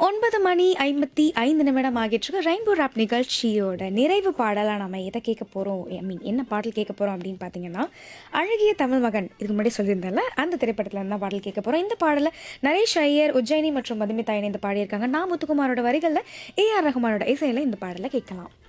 9 மணி 55 நிமிடம் ஆகிட்டு rainbow rap நிகழ்ச்சியோட நிறைவு பாடலாக நம்ம எதை கேட்க போகிறோம் என்ன பாடல் கேட்க போகிறோம் அப்படின்னு பார்த்தீங்கன்னா அழகிய தமிழ் மகன் இதுக்கு முன்னாடி சொல்லியிருந்தால அந்த திரைப்படத்தில் இருந்தால் பாடல் கேட்க போகிறோம். இந்த பாடலை நரேஷ் ஐயர், உஜ்ஜயினி மற்றும் மதுமிதா இணைந்து பாடியிருக்காங்க. நான் முத்துக்குமாரோட வரிகளில் ஏஆர் ரஹ்மானோட இசையில் இந்த பாடலை கேட்கலாம்.